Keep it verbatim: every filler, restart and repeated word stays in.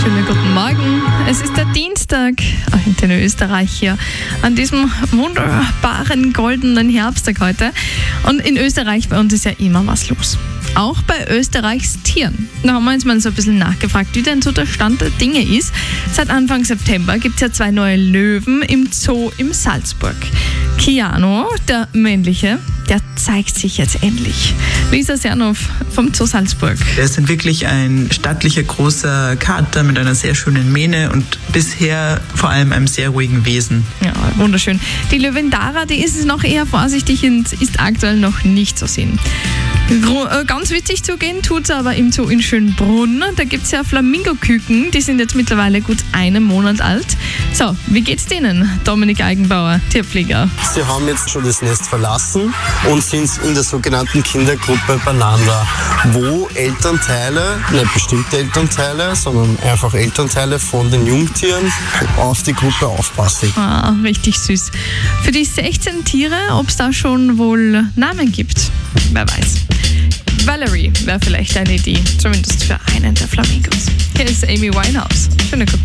Schönen guten Morgen. Es ist der Dienstag in Österreich hier an diesem wunderbaren goldenen Herbsttag heute. Und in Österreich bei uns ist ja immer was los. Auch bei Österreichs Tieren. Da haben wir uns mal so ein bisschen nachgefragt, wie denn so der Stand der Dinge ist. Seit Anfang September gibt es ja zwei neue Löwen im Zoo in Salzburg. Keanu, der männliche, der zeigt sich jetzt endlich. Lisa Sernow vom Zoo Salzburg. Er ist wirklich ein stattlicher, großer Kater mit einer sehr schönen Mähne und bisher vor allem einem sehr ruhigen Wesen. Ja, wunderschön. Die Löwin Dara, die ist noch eher vorsichtig und ist aktuell noch nicht zu sehen. Ganz witzig zugehen tut es aber im Zoo in Schönbrunn. Da gibt es ja Flamingoküken, die sind jetzt mittlerweile gut einen Monat alt. So, wie geht's denen, Dominik Eigenbauer, Tierpfleger? Sie haben jetzt schon das Nest verlassen und sind in der sogenannten Kindergruppe Bananda, wo Elternteile, nicht bestimmte Elternteile, sondern einfach Elternteile von den Jungtieren auf die Gruppe aufpassen. Ah, richtig süß. Für die sechzehn Tiere, ob es da schon wohl Namen gibt, wer weiß. Valerie wäre vielleicht eine Idee, zumindest für einen der Flamingos. Hier ist Amy Winehouse. Schöne Gruppe.